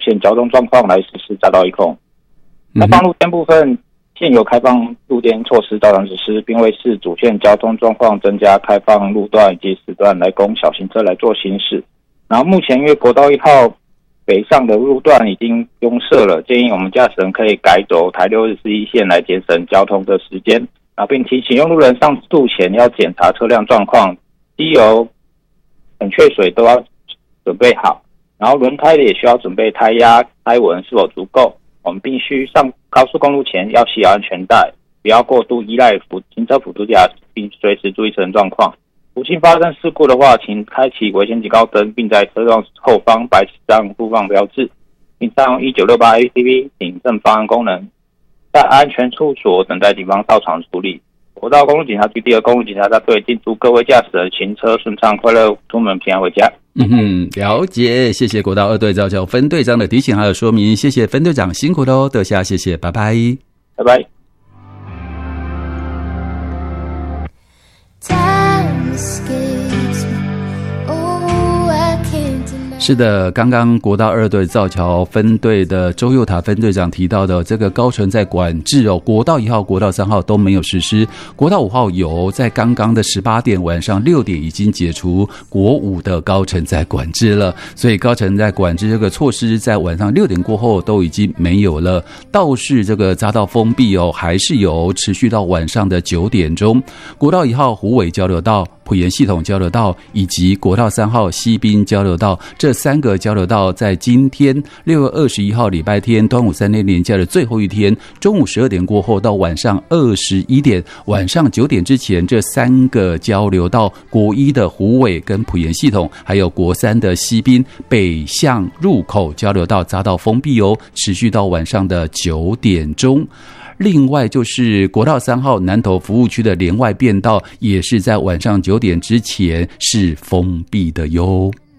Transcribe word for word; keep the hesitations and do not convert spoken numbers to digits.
现交通状况来实施匝道一控。开放路线部分，现有开放路边措施照常实施，并为视主线交通状况增加开放路段以及时段来供小型车来做行驶。然后目前因为国道一号北上的路段已经拥塞了，建议我们驾驶人可以改走台六日四一线来节省交通的时间，然后并提醒用路人上路前要检查车辆状况，机油、冷却水都要准备好，然后轮胎也需要准备胎压、胎纹是否足够。我们必须上高速公路前要系好安全带，不要过度依赖辅行车辅助驾驶，并随时注意车身状况。不幸发生事故的话，请开启危险警告灯，并在车辆后方白纸上附放标志，并善用一九六八 A P P 警政方案功能，在安全处所等待警方到场处理。国道公路警察局第二公路警察大队叮嘱各位驾驶人行车顺畅快乐，出门平安回家。 嗯哼，了解，谢谢国道二队赵教分队长的提醒还有说明，谢谢分队长辛苦喽，得下谢谢，拜拜， 拜拜。 是的，刚刚国道二队造桥分队的周佑塔分队长提到的这个高乘载管制哦，国道一号、国道三号都没有实施，国道五号有，在刚刚的十八点晚上六点已经解除国五的高乘载管制了，所以高乘载管制这个措施在晚上六点过后都已经没有了。倒是这个匝道封闭哦，还是有持续到晚上的九点钟。国道一号虎尾交流道、埔盐系统交流道以及国道三号西滨交流道，这三个交流道在今天六月二十一号礼拜天端午三天连假的最后一天，中午十二点过后到晚上二十一点，晚上九点之前，这三个交流道国一的虎尾跟埔盐系统，还有国三的西滨北向入口交流道匝道封闭哦，持续到晚上的九点钟。另外就是国道三号南投服务区的连外变道，也是在晚上九点之前是封闭的哟。